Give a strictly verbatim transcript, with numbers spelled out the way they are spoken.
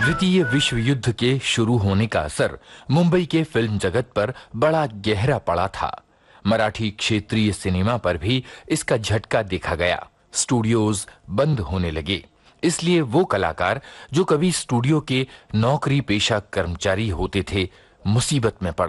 द्वितीय विश्व युद्ध के शुरू होने का असर मुंबई के फिल्म जगत पर बड़ा गहरा पड़ा था। मराठी क्षेत्रीय सिनेमा पर भी इसका झटका देखा गया। स्टूडियोज बंद होने लगे, इसलिए वो कलाकार जो कभी स्टूडियो के नौकरी पेशा कर्मचारी होते थे, मुसीबत में पड़